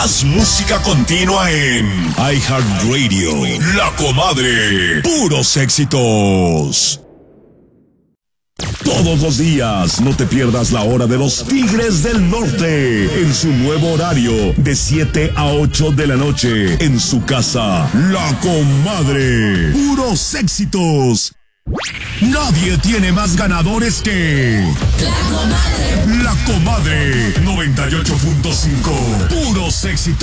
Más música continua en iHeartRadio. La Comadre. Puros éxitos. Todos los días, no te pierdas la hora de los Tigres del Norte, en su nuevo horario, de 7 a 8 de la noche, en su casa, La Comadre. Puros éxitos. Nadie tiene más ganadores que La Comadre. La Comadre 98.5. Puros éxitos.